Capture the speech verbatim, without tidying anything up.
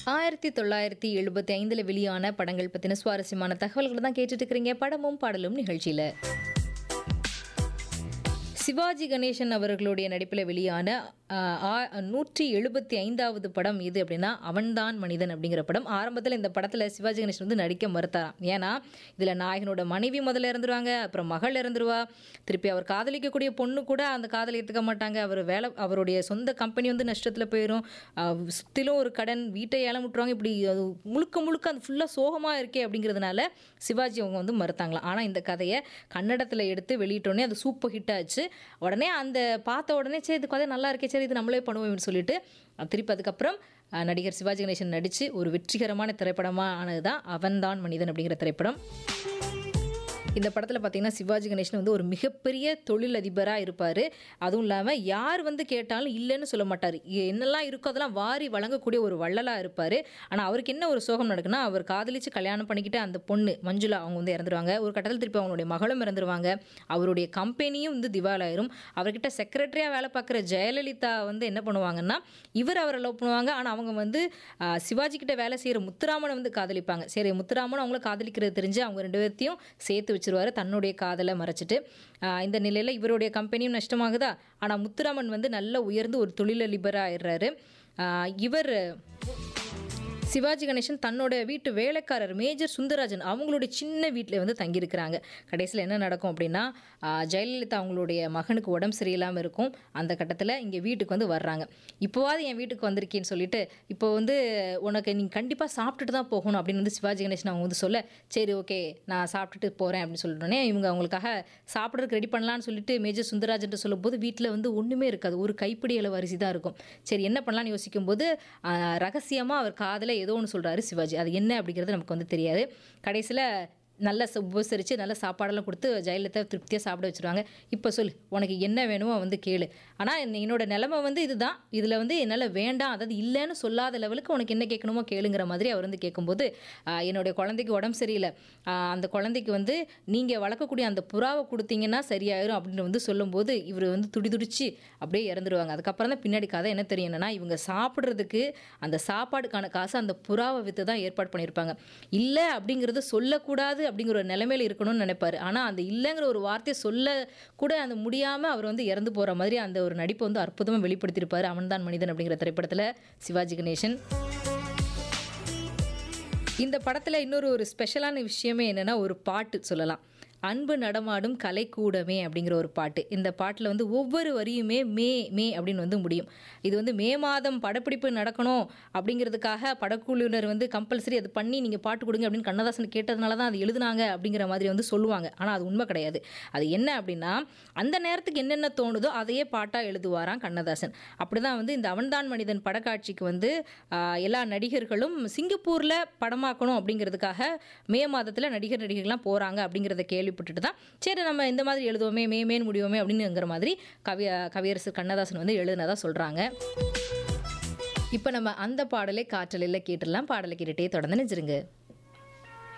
ஆயிரத்தி தொள்ளாயிரத்தி எழுபத்தி ஐந்தில் வெளியான படங்கள் பற்றின சுவாரஸ்யமான தகவல்களை தான் கேட்டுட்டு இருக்கிறீங்க படமும் பாடலும் நிகழ்ச்சியில். சிவாஜி கணேசன் அவர்களுடைய நடிப்பில் வெளியான நூற்றி எழுபத்தி ஐந்தாவது படம் இது அப்படின்னா அவன்தான் மனிதன் அப்படிங்கிற படம். ஆரம்பத்தில் இந்த படத்தில் சிவாஜி கணேசன் வந்து நடிக்க மறுத்தாராம். ஏன்னா இதில் நாயகனோட மனைவி முதல்ல இறந்துருவாங்க, அப்புறம் மகள் இறந்துருவா, திருப்பி அவர் காதலிக்கக்கூடிய பொண்ணு கூட அந்த காதலை ஏற்றுக்க மாட்டாங்க, அவர் வேலை அவருடைய சொந்த கம்பெனி வந்து நஷ்டத்தில் போயிடும், சுற்றிலும் ஒரு கடன், வீட்டை ஏலம் விட்டுருவாங்க, இப்படி அது முழுக்க முழுக்க அது ஃபுல்லாக சோகமாக இருக்கே அப்படிங்கிறதுனால சிவாஜி அவங்க வந்து மறுத்தாங்களாம். ஆனால் இந்த கதையை கன்னடத்தில் எடுத்து வெளியிட்டோடனே அது சூப்பர் ஹிட் ஆச்சு. உடனே அந்த பார்த்த உடனே சரி இது கதை நல்லா இருக்கே, சரி இது நம்மளே பண்ணுவோம்னு சொல்லிட்டு திருப்பி அதுக்கப்புறம் நடிகர் சிவாஜி கணேசன் நடித்து ஒரு வெற்றிகரமான திரைப்படமாக ஆனது தான் அவன்தான் மனிதன் அப்படிங்கிற திரைப்படம். இந்த படத்தில் பார்த்தீங்கன்னா சிவாஜி கணேசன் வந்து ஒரு மிகப்பெரிய தொழிலதிபராக இருப்பார். அதுவும் இல்லாமல் யார் வந்து கேட்டாலும் இல்லைன்னு சொல்ல மாட்டார். என்னெல்லாம் இருக்கோ அதெல்லாம் வாரி வழங்கக்கூடிய ஒரு வள்ளலாக இருப்பார். ஆனால் அவருக்கு என்ன ஒரு சோகம் நடக்குன்னா, அவர் காதலிச்சு கல்யாணம் பண்ணிக்கிட்டு அந்த பொண்ணு மஞ்சுளா அவங்க வந்து இறந்துருவாங்க. ஒரு கட்டத்தில் திருப்பி அவங்களுடைய மகளும் இறந்துருவாங்க. அவருடைய கம்பெனியும் வந்து திவாலாயிரும். அவர்கிட்ட செக்ரட்டரியாக வேலை பார்க்குற ஜெயலலிதா வந்து என்ன பண்ணுவாங்கன்னா, இவர் அவரை லவ் பண்ணுவாங்க. ஆனால் அவங்க வந்து சிவாஜி கிட்ட வேலை செய்கிற முத்துராமனை வந்து காதலிப்பாங்க. சரி, முத்துராமன் அவங்கள காதலிக்கிறது தெரிஞ்சு அவங்க ரெண்டு பேர்த்தையும் சேர்த்து வச்சிருவாரு தன்னுடைய காதலை மறைச்சிட்டு. இந்த நிலையில் இவருடைய கம்பெனியும் நஷ்டமாகுதா. ஆனால் முத்துராமன் வந்து நல்ல உயர்ந்து ஒரு தொழிலதிபராக ஆயிடுறாரு. இவர் சிவாஜி கணேசன் தன்னோட வீட்டு வேலைக்காரர் மேஜர் சுந்தரராஜன் அவங்களுடைய சின்ன வீட்டில் வந்து தங்கியிருக்கிறாங்க. கடைசியில் என்ன நடக்கும் அப்படின்னா, ஜெயலலிதா அவங்களுடைய மகனுக்கு உடம்பு சரியில்லாமல் இருக்கும். அந்த கட்டத்தில் இங்கே வீட்டுக்கு வந்து வர்றாங்க. இப்போவாது என் வீட்டுக்கு வந்திருக்கேன்னு சொல்லிட்டு, இப்போ வந்து உனக்கு நீங்கள் கண்டிப்பாக சாப்பிட்டுட்டு தான் போகணும் அப்படின்னு வந்து சிவாஜி கணேசன் அவங்க வந்து சொல்ல, சரி ஓகே நான் சாப்பிட்டுட்டு போகிறேன் அப்படின்னு சொல்லிட்டோன்னே இவங்க அவங்களுக்காக சாப்பிட்றதுக்கு ரெடி பண்ணலான்னு சொல்லிட்டு மேஜர் சுந்தரராஜன் சொல்லும்போது வீட்டில் வந்து ஒன்றுமே இருக்காது, ஒரு கைப்பிடி அளவு அரிசி தான் இருக்கும். சரி என்ன பண்ணலான்னு யோசிக்கும் போது ரகசியமாக அவர் காதலை ஏதோ ஒன்று சொல்கிறாரு சிவாஜி. அது என்ன அப்படிங்கிறது நமக்கு வந்து தெரியாது. கடைசியில் நல்ல உபசரித்து நல்ல சாப்பாடெல்லாம் கொடுத்து ஜெயலலிதா திருப்தியாக சாப்பிட வச்சுருவாங்க. இப்போ சொல் உனக்கு என்ன வேணுமோ வந்து கேளு, ஆனால் என்னோட நிலைமை வந்து இதுதான், இதில் வந்து என்னால் வேண்டாம், அதாவது இல்லைன்னு சொல்லாத லெவலுக்கு உனக்கு என்ன கேட்கணுமோ கேளுங்கிற மாதிரி அவர் வந்து கேட்கும்போது, என்னுடைய குழந்தைக்கு உடம்பு சரியில்லை, அந்த குழந்தைக்கு வந்து நீங்கள் வளர்க்கக்கூடிய அந்த புறாவை கொடுத்தீங்கன்னா சரியாயிரும் அப்படின்னு வந்து சொல்லும்போது இவர் வந்து துடி துடிச்சு அப்படியே இறந்துருவாங்க. அதுக்கப்புறம் தான் பின்னாடி கதை என்ன தெரியும் என்னன்னா, இவங்க சாப்பிட்றதுக்கு அந்த சாப்பாடுக்கான காசு அந்த புறாவை விற்று தான் ஏற்பாடு பண்ணியிருப்பாங்க. இல்லை அப்படிங்கிறது சொல்லக்கூடாது அப்படிங்கிற ஒரு நிலைமையில இருக்கணும்னு நினைப்பாரு. ஆனால் அந்த இல்லைங்கிற ஒரு வார்த்தையை சொல்ல கூட அந்த முடியாமல் அவர் வந்து இறந்து போகிற மாதிரி அந்த ஒரு நடிப்பை வந்து அற்புதமாக வெளிப்படுத்தியிருப்பார் அவன்தான் மனிதன் அப்படிங்கிற திரைப்படத்தில் சிவாஜி கணேசன். இந்த படத்தில் இன்னொரு ஒரு ஸ்பெஷலான விஷயமே என்னென்னா, ஒரு பாட்டு சொல்லலாம், அன்பு நடமாடும் கலைக்கூடமே அப்படிங்கிற ஒரு பாட்டு. இந்த பாட்டில் வந்து ஒவ்வொரு வரியுமே மே மே அப்படின்னு வந்து முடியும். இது வந்து மே மாதம் படப்பிடிப்பு நடக்கணும் அப்படிங்கிறதுக்காக படக்குழுவினர் வந்து கம்பல்சரி அது பண்ணி நீங்கள் பாட்டு கொடுங்க அப்படின்னு கண்ணதாசன் கேட்டதுனால தான் அது எழுதுனாங்க அப்படிங்கிற மாதிரி வந்து சொல்லுவாங்க. ஆனால் அது உண்மை கிடையாது. அது என்ன அப்படின்னா, அந்த நேரத்துக்கு என்னென்ன தோணுதோ அதையே பாட்டாக எழுதுவாராம் கண்ணதாசன். அப்படி தான் வந்து இந்த அவன்தான் மனிதன் படக்காட்சிக்கு வந்து எல்லா நடிகர்களும் சிங்கப்பூரில் படமாக்கணும் அப்படிங்கிறதுக்காக மே மாதத்தில் நடிகர் நடிகர்கள்லாம் போகிறாங்க அப்படிங்கிறத கேள்வி பட்டுட்டு தான் சரி நம்ம இந்த மாதிரி எழுதுவோமே மே மேன் முடியுமே அப்படிங்கிற மாதிரி கவி கவியரசர் கண்ணதாசன் வந்து எழுதுனதா சொல்றாங்க. இப்போ நம்ம அந்த பாடலை காற்றலையில் கேட்டுடலாம். பாடலை கேட்டுட்டே தொடர்ந்து நினைச்சிருங்க.